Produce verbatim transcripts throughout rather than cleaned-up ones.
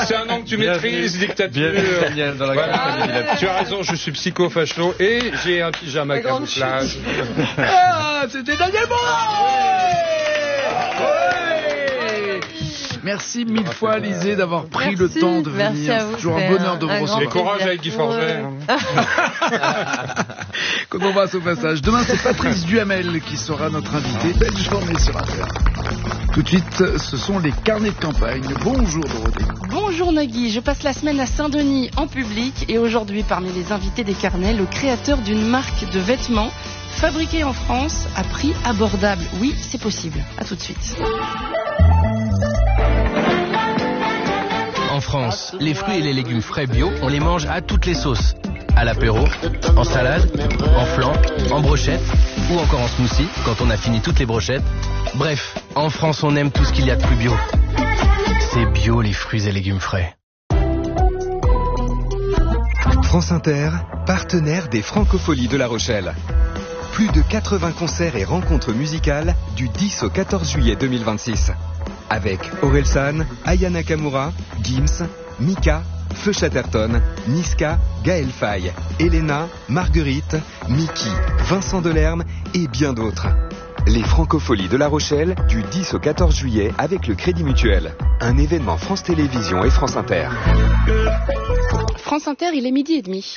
C'est un nom que tu maîtrises, dictature. Bien, dans la voilà. Tu as raison, je suis psycho-facho et j'ai un pyjama camouflage. Ah, c'était Daniel Morin. Merci mille fois, Alizée, d'avoir pris merci, le temps de venir. Merci à vous. Toujours un bonheur de vous recevoir. Et courage avec Guy Forget. Quand on passe au passage. Demain, c'est Patrice Duhamel qui sera notre invité. Belle journée sur Inter. Tout de suite, ce sont les carnets de campagne. Bonjour Dorothée. Bonjour Nagui, je passe la semaine à Saint-Denis en public et aujourd'hui, parmi les invités des carnets, le créateur d'une marque de vêtements fabriquée en France à prix abordable. Oui, c'est possible. À tout de suite. En France, les fruits et les légumes frais bio, on les mange à toutes les sauces. À l'apéro, en salade, en flan, en brochette ou encore en smoothie quand on a fini toutes les brochettes. Bref, en France, on aime tout ce qu'il y a de plus bio. C'est bio les fruits et légumes frais. France Inter, partenaire des Francopholies de La Rochelle. Plus de quatre-vingts concerts et rencontres musicales du dix au quatorze juillet deux mille vingt-six. Avec Orelsan, Aya Nakamura, Gims, Mika, Feu Chatterton, Niska, Gaël Faye, Elena, Marguerite, Mickey, Vincent Delerme et bien d'autres. Les Francopholies de La Rochelle du dix au quatorze juillet avec le Crédit Mutuel. Un événement France Télévisions et France Inter. France Inter, il est midi et demi.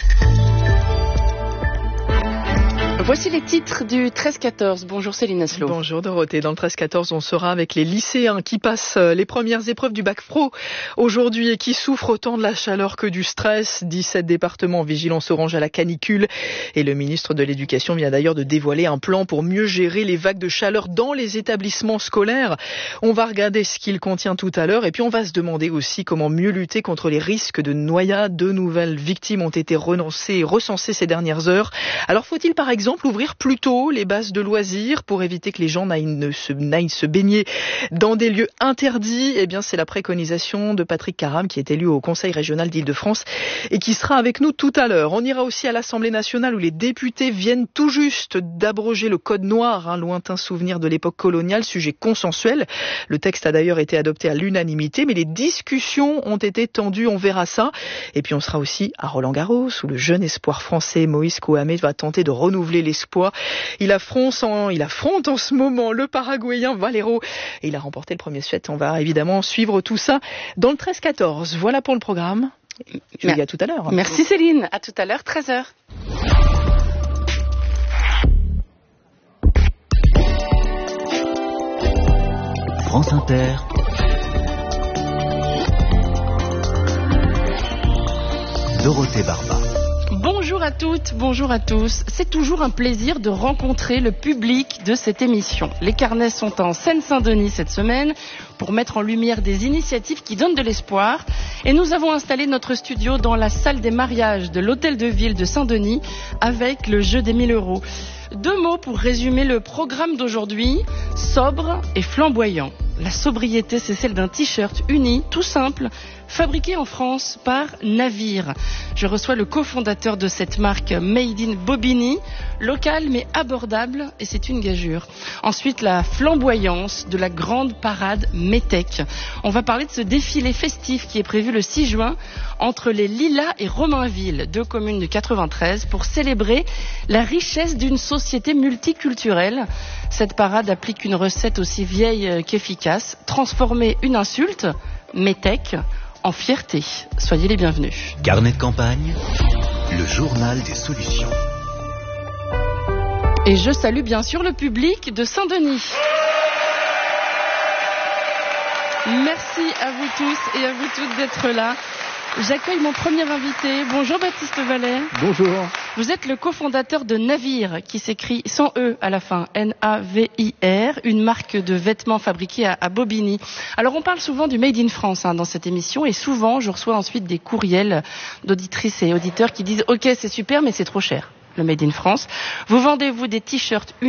Voici les titres du treize quatorze. Bonjour Céline Aslo. Bonjour Dorothée. Dans le treize quatorze, on sera avec les lycéens qui passent les premières épreuves du bac pro aujourd'hui et qui souffrent autant de la chaleur que du stress. dix-sept départements en vigilance orange à la canicule. Et le ministre de l'Éducation vient d'ailleurs de dévoiler un plan pour mieux gérer les vagues de chaleur dans les établissements scolaires. On va regarder ce qu'il contient tout à l'heure et puis on va se demander aussi comment mieux lutter contre les risques de noyade. De nouvelles victimes ont été recensées et recensées ces dernières heures. Alors faut-il par exemple ouvrir plus tôt les bases de loisirs pour éviter que les gens n'aillent, ne se, n'aillent se baigner dans des lieux interdits? Eh bien, c'est la préconisation de Patrick Caram qui est élu au Conseil régional d'Île-de-France et qui sera avec nous tout à l'heure. On ira aussi à l'Assemblée nationale où les députés viennent tout juste d'abroger le code noir, un lointain souvenir de l'époque coloniale, sujet consensuel. Le texte a d'ailleurs été adopté à l'unanimité, mais les discussions ont été tendues, on verra ça. Et puis on sera aussi à Roland-Garros où le jeune espoir français Moïse Kouamé va tenter de renouveler l'espoir. Il affronte, en, il affronte en ce moment le Paraguayen Valero et il a remporté le premier set. On va évidemment suivre tout ça dans le treize quatorze. Voilà pour le programme. Je vous dis à tout à l'heure. Merci Céline. À tout à l'heure, treize heures. France Inter. Dorothée Barba. Bonjour à toutes, bonjour à tous. C'est toujours un plaisir de rencontrer le public de cette émission. Les carnets sont en Seine-Saint-Denis cette semaine pour mettre en lumière des initiatives qui donnent de l'espoir. Et nous avons installé notre studio dans la salle des mariages de l'hôtel de ville de Saint-Denis avec le jeu des mille euros. Deux mots pour résumer le programme d'aujourd'hui, sobre et flamboyant. La sobriété, c'est celle d'un t-shirt uni, tout simple, fabriqué en France par Navire. Je reçois le cofondateur de cette marque Made in Bobigny, local mais abordable, et c'est une gageure. Ensuite, la flamboyance de la grande parade Metec. On va parler de ce défilé festif qui est prévu le six juin entre les Lilas et Romainville, deux communes de quatre-vingt-treize, pour célébrer la richesse d'une société multiculturelle. Cette parade applique une recette aussi vieille qu'efficace, transformer une insulte, Metec, en fierté. Soyez les bienvenus. Carnet de campagne, le journal des solutions. Et je salue bien sûr le public de Saint-Denis. Merci à vous tous et à vous toutes d'être là. J'accueille mon premier invité. Bonjour Baptiste Vallet. Bonjour. Vous êtes le cofondateur de Navire, qui s'écrit sans E à la fin, N A V I R, une marque de vêtements fabriquée à, à Bobigny. Alors on parle souvent du Made in France hein, dans cette émission et souvent je reçois ensuite des courriels d'auditrices et auditeurs qui disent « Ok, c'est super mais c'est trop cher ». Le Made in France. Vous vendez, vous, des t-shirts unis,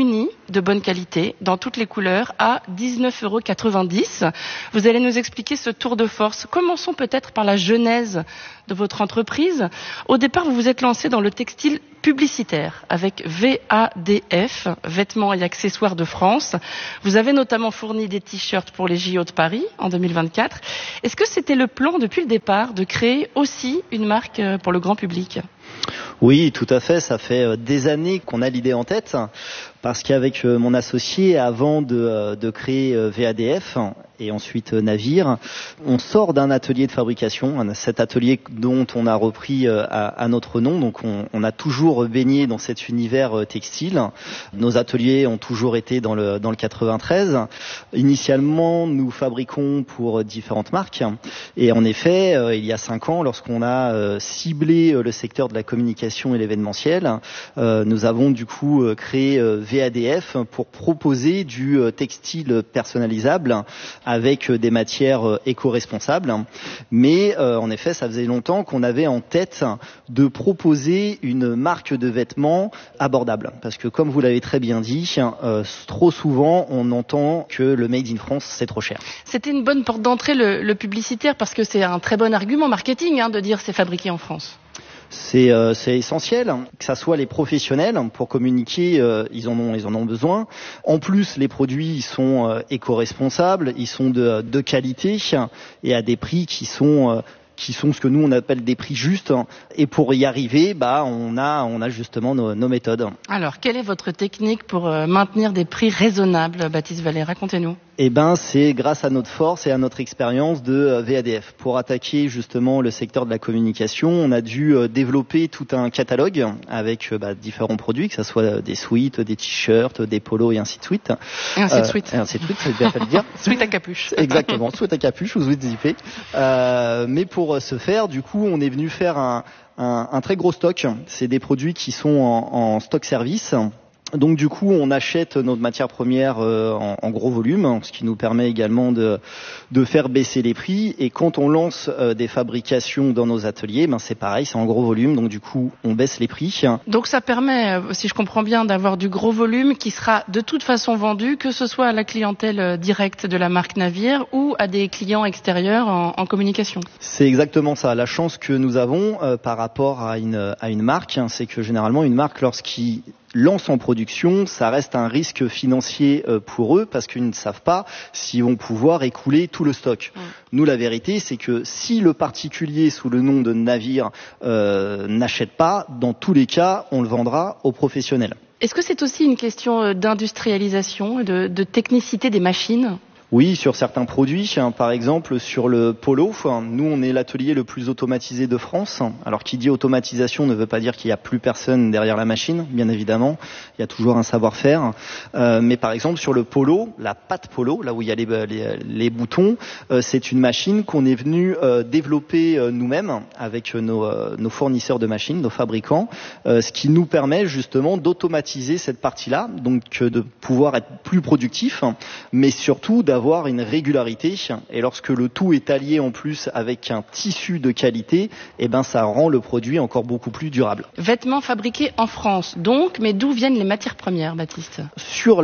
de bonne qualité, dans toutes les couleurs, à dix-neuf euros quatre-vingt-dix. Vous allez nous expliquer ce tour de force. Commençons peut-être par la genèse de votre entreprise. Au départ, vous vous êtes lancé dans le textile publicitaire avec V A D F, Vêtements et Accessoires de France. Vous avez notamment fourni des t-shirts pour les J O de Paris en deux mille vingt-quatre. Est-ce que c'était le plan depuis le départ de créer aussi une marque pour le grand public ? Oui, tout à fait. Ça fait des années qu'on a l'idée en tête, parce qu'avec mon associé, avant de, de créer V A D F et ensuite Navire, on sort d'un atelier de fabrication, cet atelier dont on a repris à, à notre nom. Donc on, on a toujours baigné dans cet univers textile. Nos ateliers ont toujours été dans le, dans le quatre-vingt-treize. Initialement, nous fabriquons pour différentes marques. Et en effet, il y a cinq ans, lorsqu'on a ciblé le secteur de la communication et l'événementiel, nous avons du coup créé V A D F pour proposer du textile personnalisable avec des matières éco-responsables. Mais euh, en effet, ça faisait longtemps qu'on avait en tête de proposer une marque de vêtements abordable. Parce que comme vous l'avez très bien dit, euh, trop souvent on entend que le Made in France c'est trop cher. C'était une bonne porte d'entrée le, le publicitaire, parce que c'est un très bon argument marketing hein, de dire c'est fabriqué en France. C'est, euh, c'est essentiel, que ça soit les professionnels pour communiquer, euh, ils en ont, ils en ont besoin. En plus, les produits ils sont euh, éco-responsables, ils sont de, de qualité et à des prix qui sont euh, qui sont ce que nous on appelle des prix justes. Et pour y arriver, bah on a on a justement nos, nos méthodes. Alors, quelle est votre technique pour euh, maintenir des prix raisonnables, Baptiste Vallée ? Racontez-nous. Eh ben, c'est grâce à notre force et à notre expérience de V A D F. Pour attaquer justement le secteur de la communication, on a dû développer tout un catalogue avec bah, différents produits, que ce soit des sweats, des t-shirts, des polos et ainsi de suite. Et ainsi de suite. Euh, et ainsi de suite, c'est bien fait de dire. Sweat à capuche. Exactement, sweat à capuche ou sweat zippé. Euh, mais pour ce faire, du coup, on est venu faire un, un, un très gros stock. C'est des produits qui sont en, en stock service. Donc du coup, on achète notre matière première euh, en, en gros volume, ce qui nous permet également de, de faire baisser les prix. Et quand on lance euh, des fabrications dans nos ateliers, ben c'est pareil, c'est en gros volume. Donc du coup, on baisse les prix. Donc ça permet, si je comprends bien, d'avoir du gros volume qui sera de toute façon vendu, que ce soit à la clientèle directe de la marque Navire ou à des clients extérieurs en, en communication. C'est exactement ça. La chance que nous avons euh, par rapport à une, à une marque, hein, c'est que généralement une marque, lorsqu'il lance en production, ça reste un risque financier pour eux parce qu'ils ne savent pas s'ils vont pouvoir écouler tout le stock. Mmh. Nous, la vérité, c'est que si le particulier sous le nom de Navire euh, n'achète pas, dans tous les cas, on le vendra aux professionnels. Est-ce que c'est aussi une question d'industrialisation, de, de technicité des machines ? Oui, sur certains produits, hein, par exemple sur le polo, hein, nous on est l'atelier le plus automatisé de France. Alors qui dit automatisation ne veut pas dire qu'il n'y a plus personne derrière la machine, bien évidemment, il y a toujours un savoir-faire. Euh, mais par exemple sur le polo, la patte polo, là où il y a les, les, les boutons, euh, c'est une machine qu'on est venu euh, développer euh, nous-mêmes avec nos, euh, nos fournisseurs de machines, nos fabricants, euh, ce qui nous permet justement d'automatiser cette partie-là, donc euh, de pouvoir être plus productif, mais surtout d'avoir avoir une régularité, et lorsque le tout est allié en plus avec un tissu de qualité, eh ben ça rend le produit encore beaucoup plus durable. Vêtements fabriqués en France donc, mais d'où viennent les matières premières, Baptiste ? Sur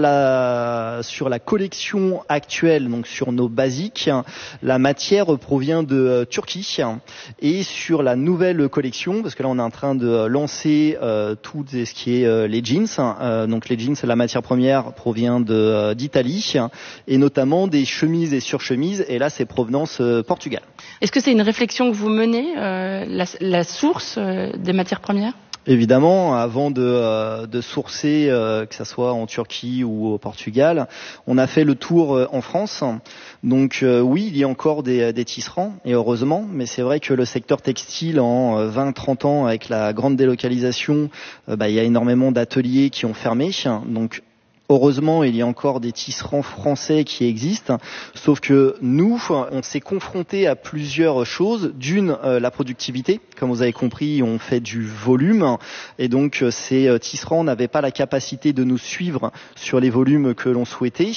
la sur la collection actuelle, donc sur nos basiques, la matière provient de Turquie, et sur la nouvelle collection, parce que là on est en train de lancer euh, tout ce qui est euh, les jeans, euh, donc les jeans, la matière première provient de euh, d'Italie, et notamment des chemises et surchemises, et là c'est provenance euh, Portugal. Est-ce que c'est une réflexion que vous menez, euh, la, la source euh, des matières premières ? Évidemment, avant de, euh, de sourcer, euh, que ça soit en Turquie ou au Portugal, on a fait le tour euh, en France. Donc euh, oui, il y a encore des, des tisserands, et heureusement, mais c'est vrai que le secteur textile en vingt trente ans, avec la grande délocalisation, euh, bah, il y a énormément d'ateliers qui ont fermé. Donc heureusement, il y a encore des tisserands français qui existent, sauf que nous, on s'est confronté à plusieurs choses. D'une, euh, la productivité. Comme vous avez compris, on fait du volume, et donc ces tisserands n'avaient pas la capacité de nous suivre sur les volumes que l'on souhaitait.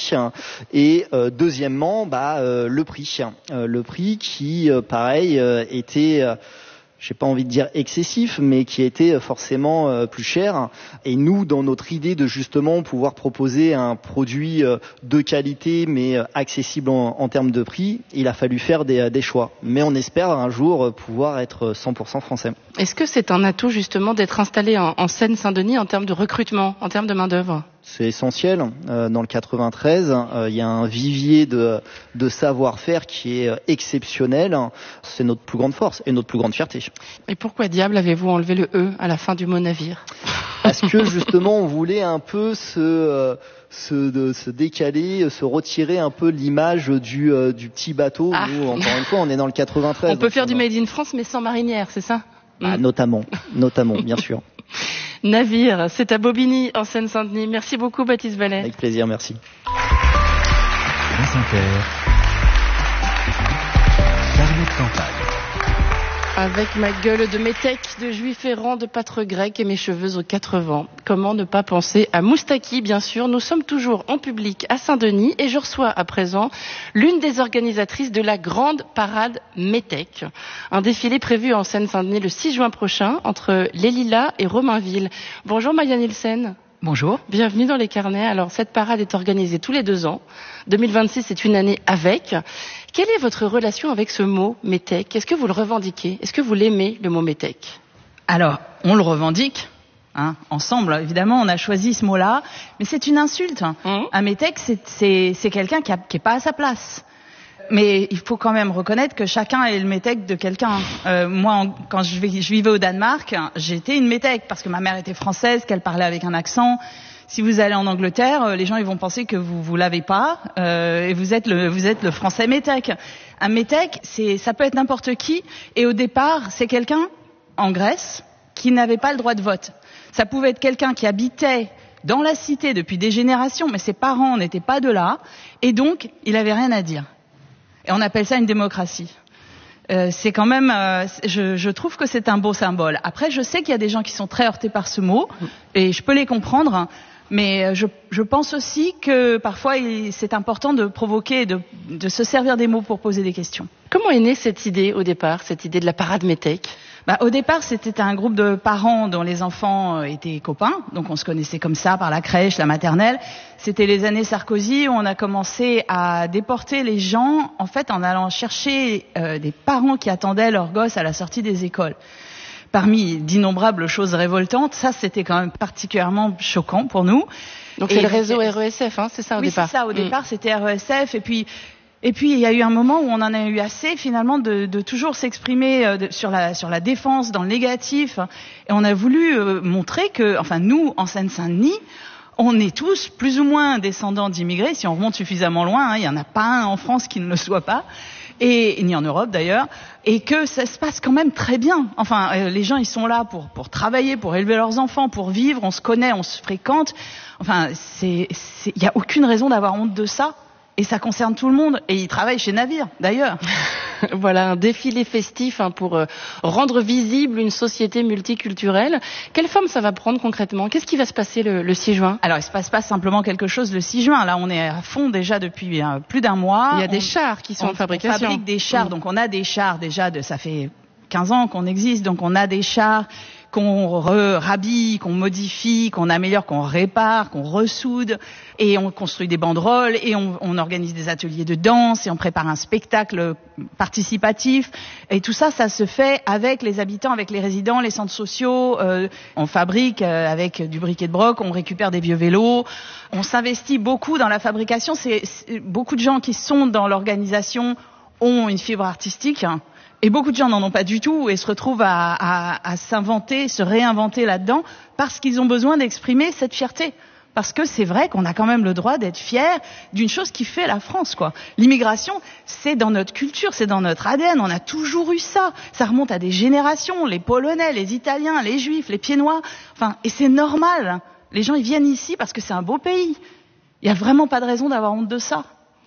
Et euh, deuxièmement, bah, euh, le prix. Euh, le prix qui, euh, pareil, euh, était... Euh, j'ai pas envie de dire excessif, mais qui était forcément euh, plus cher. Et nous, dans notre idée de justement pouvoir proposer un produit euh, de qualité, mais euh, accessible en, en termes de prix, il a fallu faire des, des choix. Mais on espère un jour pouvoir être cent pour cent français. Est-ce que c'est un atout justement d'être installé en, en Seine-Saint-Denis en termes de recrutement, en termes de main-d'œuvre ? C'est essentiel. Euh, dans le quatre-vingt-treize, euh, il y a un vivier de, de savoir-faire qui est exceptionnel. C'est notre plus grande force et notre plus grande fierté. Et pourquoi diable avez-vous enlevé le E à la fin du mot navire ? Parce que justement, on voulait un peu se, euh, se, de, se décaler, se retirer un peu l'image du, euh, du petit bateau. Ah. Nous, encore une fois, on est dans le quatre-vingt-treize. On peut faire du Made in France, mais sans marinière, c'est ça ? Ah, mmh. Notamment, notamment, bien sûr. Navire, c'est à Bobigny, en Seine-Saint-Denis. Merci beaucoup, Baptiste Vallet. Avec plaisir, merci. France Inter. Carnet de campagne. Avec ma gueule de métèque, de juif errant, de pâtre grec et mes cheveux aux quatre vents. Comment ne pas penser à Moustaki, bien sûr. Nous sommes toujours en public à Saint-Denis et je reçois à présent l'une des organisatrices de la grande parade métèque. Un défilé prévu en Seine-Saint-Denis le six juin prochain entre Les Lilas et Romainville. Bonjour Maya Nielsen. Bonjour. Bienvenue dans les carnets. Alors, cette parade est organisée tous les deux ans. deux mille vingt-six, c'est une année avec. Quelle est votre relation avec ce mot métèque ? Est-ce que vous le revendiquez ? Est-ce que vous l'aimez, le mot métèque ? Alors, on le revendique. Hein, ensemble, évidemment, on a choisi ce mot-là. Mais c'est une insulte. Hein. Mmh. Un métèque, c'est, c'est, c'est quelqu'un qui n'est pas à sa place. Mais il faut quand même reconnaître que chacun est le métèque de quelqu'un. Euh, moi, en, quand je, je vivais au Danemark, j'étais une métèque parce que ma mère était française, qu'elle parlait avec un accent. Si vous allez en Angleterre, les gens ils vont penser que vous vous l'avez pas euh, et vous êtes le vous êtes le français métèque. Un métèque, c'est ça peut être n'importe qui. Et au départ, c'est quelqu'un en Grèce qui n'avait pas le droit de vote. Ça pouvait être quelqu'un qui habitait dans la cité depuis des générations, mais ses parents n'étaient pas de là, et donc il avait rien à dire. Et on appelle ça une démocratie. Euh, c'est quand même, euh, je, je trouve que c'est un beau symbole. Après, je sais qu'il y a des gens qui sont très heurtés par ce mot, et je peux les comprendre, mais je, je pense aussi que parfois il, c'est important de provoquer, de, de se servir des mots pour poser des questions. Comment est née cette idée au départ, cette idée de la parade métèque ? Bah, au départ, c'était un groupe de parents dont les enfants étaient copains, donc on se connaissait comme ça par la crèche, la maternelle. C'était les années Sarkozy où on a commencé à déporter les gens, en fait, en allant chercher euh, des parents qui attendaient leurs gosses à la sortie des écoles. Parmi d'innombrables choses révoltantes, ça c'était quand même particulièrement choquant pour nous. Donc et c'est le réseau R E S F, hein, c'est ça au oui, départ. Oui, c'est ça. Au mmh. départ, c'était R E S F, et puis. Et puis il y a eu un moment où on en a eu assez finalement de, de toujours s'exprimer euh, de, sur la sur la défense, dans le négatif, et on a voulu euh, montrer que, enfin nous en Seine-Saint-Denis, on est tous plus ou moins descendants d'immigrés. Si on remonte suffisamment loin, hein, il y en a pas un en France qui ne le soit pas, et, et ni en Europe d'ailleurs, et que ça se passe quand même très bien. Enfin, euh, les gens ils sont là pour pour travailler, pour élever leurs enfants, pour vivre. On se connaît, on se fréquente. Enfin, c'est il y a aucune raison d'avoir honte de ça. Et ça concerne tout le monde. Et ils travaillent chez Navire, d'ailleurs. Voilà, un défilé festif hein, pour euh, rendre visible une société multiculturelle. Quelle forme ça va prendre concrètement ? Qu'est-ce qui va se passer le, le six juin ? Alors, il se passe pas simplement quelque chose le six juin. Là, on est à fond déjà depuis euh, plus d'un mois. Il y a on, des chars qui sont on, en fabrication. On fabrique des chars. Mmh. Donc, on a des chars déjà de... Ça fait quinze ans qu'on existe. Donc, on a des chars qu'on rhabille, qu'on modifie, qu'on améliore, qu'on répare, qu'on ressoude, et on construit des banderoles, et on, on organise des ateliers de danse, et on prépare un spectacle participatif, et tout ça, ça se fait avec les habitants, avec les résidents, les centres sociaux. Euh, on fabrique euh, avec du briquet de broc, on récupère des vieux vélos, on s'investit beaucoup dans la fabrication. C'est, c'est beaucoup de gens qui sont dans l'organisation ont une fibre artistique. Et beaucoup de gens n'en ont pas du tout et se retrouvent à, à, à s'inventer, se réinventer là-dedans parce qu'ils ont besoin d'exprimer cette fierté. Parce que c'est vrai qu'on a quand même le droit d'être fier d'une chose qui fait la France, quoi. L'immigration, c'est dans notre culture, c'est dans notre A D N. On a toujours eu ça. Ça remonte à des générations. Les Polonais, les Italiens, les Juifs, les Pieds-Noirs. Enfin, et c'est normal. Les gens, ils viennent ici parce que c'est un beau pays. Il n'y a vraiment pas de raison d'avoir honte de ça.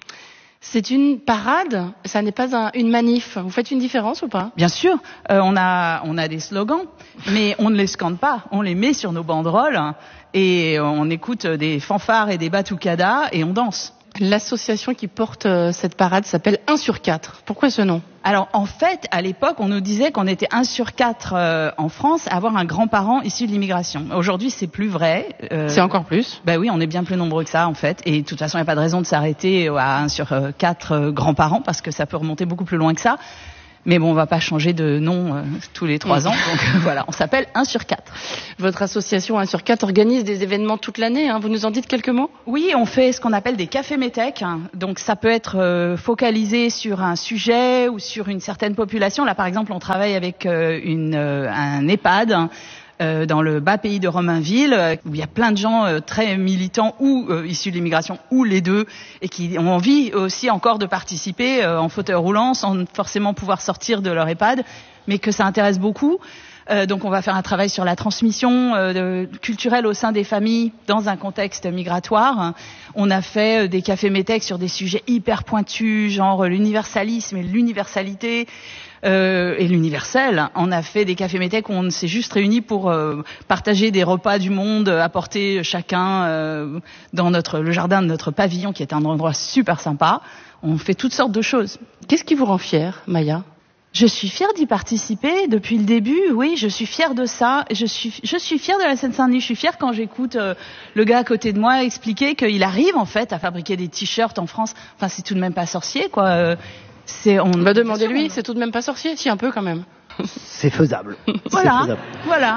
C'est une parade, ça n'est pas un, une manif. Vous faites une différence ou pas ? Bien sûr, euh, on a on a des slogans, mais on ne les scande pas, on les met sur nos banderoles et on écoute des fanfares et des batucadas et on danse. L'association qui porte euh, cette parade s'appelle un sur quatre. Pourquoi ce nom ? Alors en fait, à l'époque, on nous disait qu'on était un sur quatre euh, en France à avoir un grand-parent issu de l'immigration. Aujourd'hui, c'est plus vrai. Euh, c'est encore plus. Ben oui, on est bien plus nombreux que ça en fait. Et de toute façon, il n'y a pas de raison de s'arrêter à un sur quatre euh, grands-parents parce que ça peut remonter beaucoup plus loin que ça. Mais bon, on va pas changer de nom euh, tous les trois ans, donc euh, voilà, on s'appelle un sur quatre. Votre association un sur quatre organise des événements toute l'année, hein. Vous nous en dites quelques mots ? Oui, on fait ce qu'on appelle des cafés métèques, hein. Donc ça peut être euh, focalisé sur un sujet ou sur une certaine population. Là, par exemple, on travaille avec euh, une, euh, un EHPAD, hein, Euh, dans le bas pays de Romainville, euh, où il y a plein de gens euh, très militants ou euh, issus de l'immigration ou les deux, et qui ont envie aussi encore de participer euh, en fauteuil roulant sans forcément pouvoir sortir de leur EHPAD, mais que ça intéresse beaucoup. Euh, donc on va faire un travail sur la transmission euh, de, culturelle au sein des familles dans un contexte migratoire. On a fait euh, des cafés métèques sur des sujets hyper pointus, genre l'universalisme et l'universalité. Euh, et l'universel. On a fait des cafés métèques où on s'est juste réunis pour euh, partager des repas du monde, apporter chacun euh, dans notre le jardin de notre pavillon, qui est un endroit super sympa. On fait toutes sortes de choses. Qu'est-ce qui vous rend fière, Maya ? Je suis fière d'y participer depuis le début. Oui, je suis fière de ça. Je suis, je suis fière de la Seine-Saint-Denis. Je suis fière quand j'écoute euh, le gars à côté de moi expliquer qu'il arrive en fait à fabriquer des t-shirts en France. Enfin, c'est tout de même pas sorcier, quoi. Euh, C'est, on va demander lui, c'est tout de même pas sorcier, si un peu quand même. C'est faisable. Voilà, c'est faisable. voilà.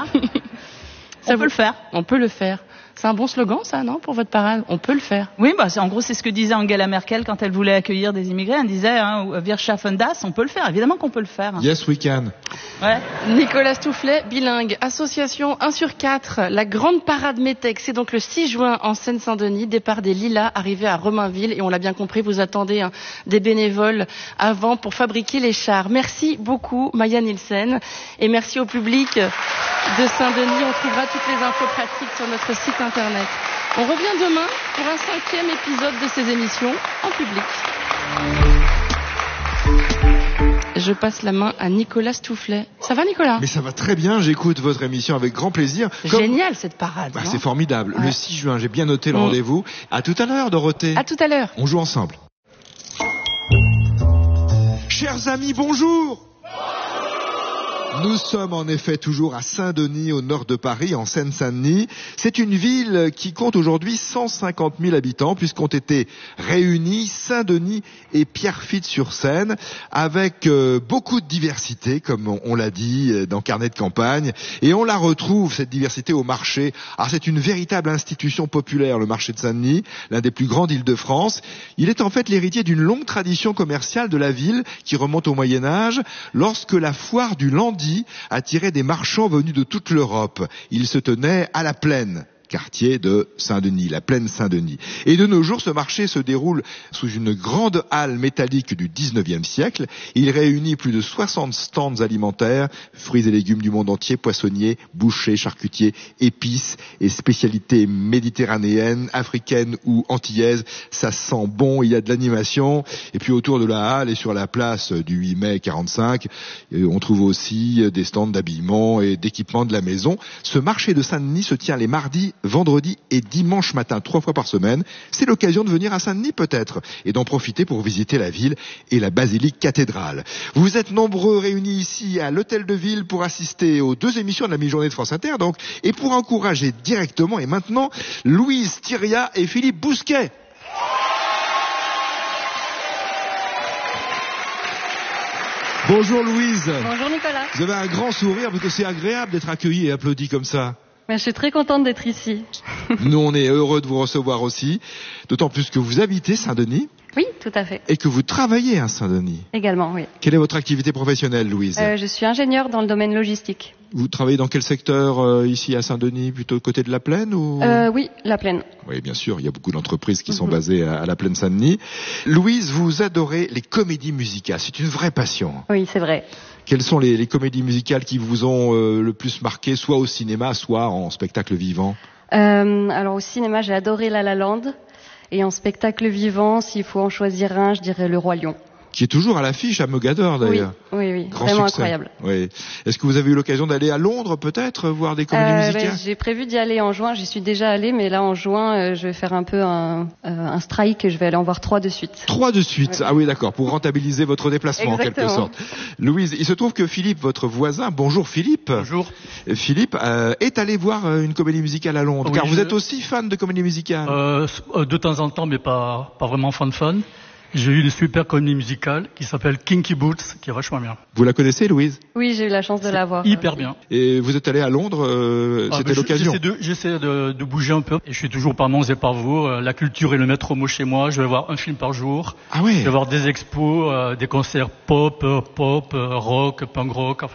Ça on vous... peut le faire. On peut le faire. C'est un bon slogan, ça, non, pour votre parade ? On peut le faire. Oui, bah, c'est, en gros, c'est ce que disait Angela Merkel quand elle voulait accueillir des immigrés. Elle disait, hein, Wir schaffen das, on peut le faire. Évidemment qu'on peut le faire. Yes, we can. Ouais. Nicolas Stoufflet, bilingue, association un sur quatre, la grande parade métèque, c'est donc le six juin en Seine-Saint-Denis, départ des Lilas, arrivé à Romainville, et on l'a bien compris, vous attendez hein, des bénévoles avant pour fabriquer les chars. Merci beaucoup Maya Nielsen, et merci au public de Saint-Denis. On trouvera toutes les infos pratiques sur notre site internet. On revient demain pour un cinquième épisode de ces émissions en public. Je passe la main à Nicolas Stoufflet. Ça va, Nicolas ? Mais ça va très bien, j'écoute votre émission avec grand plaisir. Comme... Génial cette parade. Bah, c'est formidable. Ouais. Le six juin, j'ai bien noté le mmh. rendez-vous. À tout à l'heure, Dorothée. À tout à l'heure. On joue ensemble. Chers amis, bonjour. Nous sommes en effet toujours à Saint-Denis, au nord de Paris, en Seine-Saint-Denis. C'est une ville qui compte aujourd'hui cent cinquante mille habitants, puisqu'ont été réunis Saint-Denis et Pierrefitte-sur-Seine, avec euh, beaucoup de diversité, comme on, on l'a dit dans Carnet de campagne. Et on la retrouve, cette diversité, au marché. Alors c'est une véritable institution populaire, le marché de Saint-Denis, l'un des plus grands d'Île-de-France. Il est en fait l'héritier d'une longue tradition commerciale de la ville, qui remonte au Moyen-Âge, lorsque la foire du Landy attirait des marchands venus de toute l'Europe. Il se tenait à la Plaine, quartier de Saint-Denis, la plaine Saint-Denis. Et de nos jours, ce marché se déroule sous une grande halle métallique du dix-neuvième siècle. Il réunit plus de soixante stands alimentaires, fruits et légumes du monde entier, poissonniers, bouchers, charcutiers, épices et spécialités méditerranéennes, africaines ou antillaises. Ça sent bon, il y a de l'animation. Et puis autour de la halle et sur la place du huit mai quarante-cinq, on trouve aussi des stands d'habillement et d'équipements de la maison. Ce marché de Saint-Denis se tient les mardis, vendredi et dimanche matin, trois fois par semaine. C'est l'occasion de venir à Saint-Denis peut-être et d'en profiter pour visiter la ville et la basilique cathédrale. Vous êtes nombreux réunis ici à l'hôtel de ville pour assister aux deux émissions de la mi-journée de France Inter, donc, et pour encourager directement et maintenant Louise Thiria et Philippe Bousquet. Bonjour Louise. Bonjour Nicolas. Vous avez un grand sourire parce que c'est agréable d'être accueilli et applaudi comme ça. Mais je suis très contente d'être ici. Nous, on est heureux de vous recevoir aussi, d'autant plus que vous habitez Saint-Denis. Oui, tout à fait. Et que vous travaillez à Saint-Denis. Également, oui. Quelle est votre activité professionnelle, Louise ? euh, Je suis ingénieure dans le domaine logistique. Vous travaillez dans quel secteur euh, ici à Saint-Denis, plutôt côté de la Plaine ou... euh, Oui, la Plaine. Oui, bien sûr, il y a beaucoup d'entreprises qui mm-hmm. sont basées à, à la Plaine Saint-Denis. Louise, vous adorez les comédies musicales, c'est une vraie passion. Oui, c'est vrai. Quelles sont les, les comédies musicales qui vous ont euh, le plus marqué, soit au cinéma, soit en spectacle vivant ? euh, Alors au cinéma, j'ai adoré La La Land. Et en spectacle vivant, s'il faut en choisir un, je dirais Le Roi Lion. qui est toujours à l'affiche à Mogador d'ailleurs. Oui, oui, oui. Grand Vraiment succès. incroyable. Oui. Est-ce que vous avez eu l'occasion d'aller à Londres peut-être voir des comédies Euh, musicales? ben, j'ai prévu d'y aller en juin. J'y suis déjà allée, mais là en juin, euh, je vais faire un peu un, euh, un strike et je vais aller en voir trois de suite. Trois de suite. Ouais. Ah oui, d'accord, pour rentabiliser votre déplacement en quelque Exactement. sorte. Louise, il se trouve que Philippe, votre voisin, bonjour Philippe. Bonjour. Philippe euh, est allé voir euh, une comédie musicale à Londres, Oui, car vous je- êtes aussi fan de comédie musicale. Euh, de temps en temps, mais pas, pas vraiment fan fan. J'ai eu une super comédie musicale qui s'appelle Kinky Boots, qui est vachement bien. Vous la connaissez, Louise? Oui, j'ai eu la chance de la voir. Hyper bien. Et vous êtes allé à Londres, euh, Ah, c'était ben, je- l'occasion. J'essaie de, j'essaie de, de bouger un peu. Et je suis toujours par Mons et par Vaux. Euh, La culture est le maître mot chez moi. Je vais voir un film par jour. Ah ouais. Je vais voir des expos, euh, des concerts pop, euh, pop, euh, rock, punk rock. Enfin,